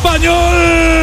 español.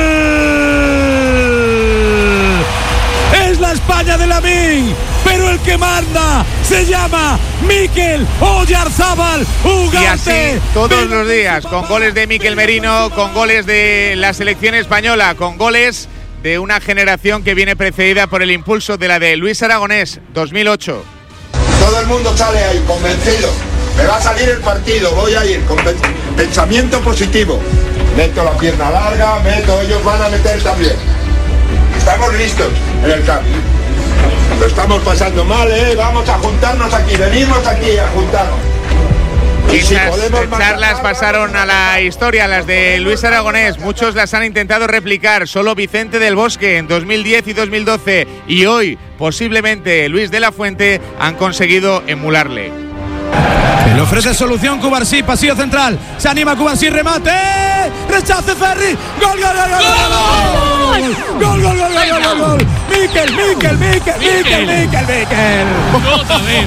Es la España de Lamine, pero el que manda se llama Mikel Oyarzabal Ugarte. Y así todos los días, con goles de Mikel Merino, con goles de la selección española, con goles de una generación que viene precedida por el impulso de la de Luis Aragonés, 2008. Todo el mundo sale ahí convencido. Me va a salir el partido, voy a ir con pensamiento positivo. Meto la pierna larga, ellos van a meter también. Estamos listos en el campo. Lo estamos pasando mal, vamos a juntarnos aquí, venimos aquí a juntarnos. Y esas charlas pasaron a la historia, las de Luis Aragonés. Muchos las han intentado replicar, solo Vicente del Bosque en 2010 y 2012. Y hoy, posiblemente, Luis de la Fuente han conseguido emularle. Le ofrece solución Cubarsí, pasillo central. Se anima Cubarsí, remate. Rechace Ferri. Gol, gol, gol, gol. Gol, gol, gol, gol, gol, gol. Mikel. Otra vez.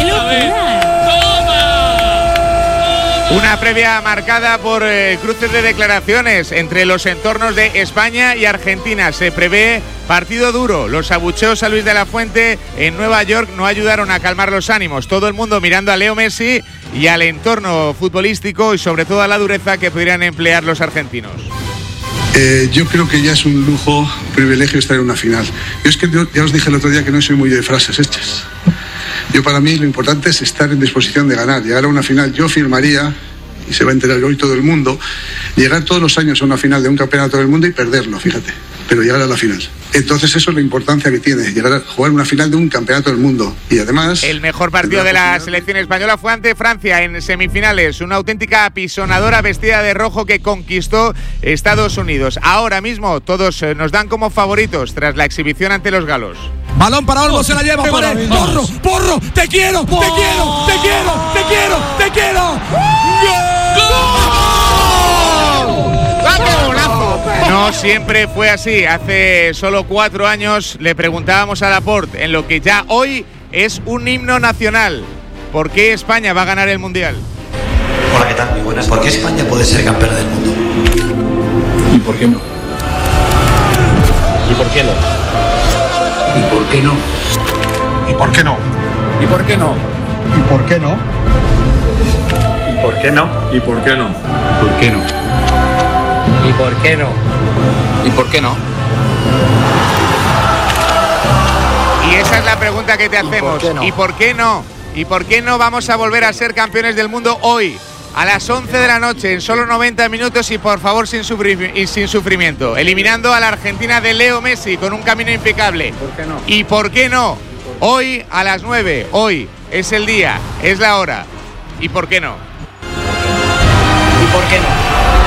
Una previa marcada por cruces de declaraciones entre los entornos de España y Argentina. Se prevé partido duro. Los abucheos a Luis de la Fuente en Nueva York no ayudaron a calmar los ánimos. Todo el mundo mirando a Leo Messi y al entorno futbolístico y sobre todo a la dureza que podrían emplear los argentinos. Yo creo que ya es un lujo, un privilegio estar en una final. Yo es que ya os dije el otro día que no soy muy de frases hechas. Yo, para mí, lo importante es estar en disposición de ganar. Llegar a una final, yo firmaría, y se va a enterar hoy todo el mundo, llegar todos los años a una final de un campeonato del mundo y perderlo, fíjate, pero llegar a la final. Entonces eso es la importancia que tiene, llegar a jugar una final de un campeonato del mundo. Y además... El mejor partido de la selección española fue ante Francia en semifinales. Una auténtica apisonadora vestida de rojo que conquistó Estados Unidos. Ahora mismo todos nos dan como favoritos tras la exhibición ante los galos. Balón para Olmo, se la lleva. Porro, te quiero. No siempre fue así. Hace solo 4 años le preguntábamos a Laporte en lo que ya hoy es un himno nacional. ¿Por qué España va a ganar el Mundial? Hola, ¿qué tal? Muy buenas. ¿Por qué España puede ser campeona del mundo? ¿Y por qué no? ¿Y por qué no? ¿Y por qué no? ¿Y por qué no? ¿Y por qué no? ¿Y por qué no? ¿Y por qué no? ¿Y por qué no? ¿Por qué no? ¿Y por qué no? ¿Y por qué no? Y esa es la pregunta que te hacemos. ¿Y por qué no? ¿Y por qué no vamos a volver a ser campeones del mundo hoy? A las 11 de la noche, en solo 90 minutos y por favor sin sufrimiento. Eliminando a la Argentina de Leo Messi con un camino impecable. ¿Por qué no? ¿Y por qué no? Hoy a las 9, hoy es el día, es la hora. ¿Y por qué no? ¿Y por qué no?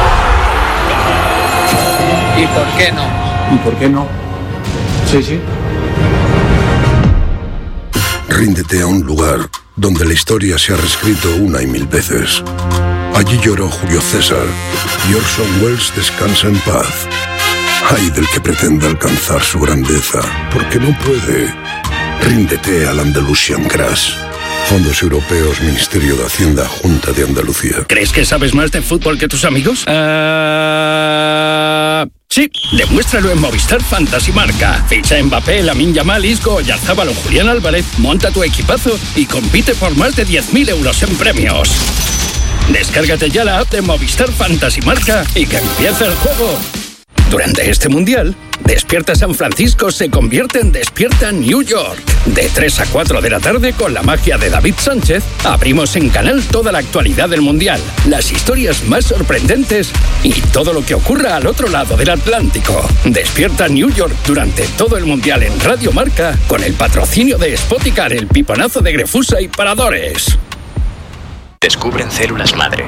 ¿Y por qué no? ¿Y por qué no? Sí. Ríndete a un lugar donde la historia se ha reescrito una y mil veces. Allí lloró Julio César y Orson Welles descansa en paz. Ay del que pretenda alcanzar su grandeza, porque no puede. Ríndete al Andalusian Crash. Fondos Europeos, Ministerio de Hacienda, Junta de Andalucía. ¿Crees que sabes más de fútbol que tus amigos? Sí, demuéstralo en Movistar Fantasy Marca. Ficha a Mbappé, Lamine Yamal, Isco, Oyarzabal o Julián Álvarez, monta tu equipazo y compite por más de 10.000 euros en premios. Descárgate ya la app de Movistar Fantasy Marca y que empiece el juego. Durante este Mundial, Despierta San Francisco se convierte en Despierta New York. De 3 a 4 de la tarde, con la magia de David Sánchez, abrimos en Canal toda la actualidad del Mundial, las historias más sorprendentes y todo lo que ocurra al otro lado del Atlántico. Despierta New York durante todo el Mundial en Radio Marca, con el patrocinio de Spoticar, el piponazo de Grefusa y Paradores. Descubren células madre,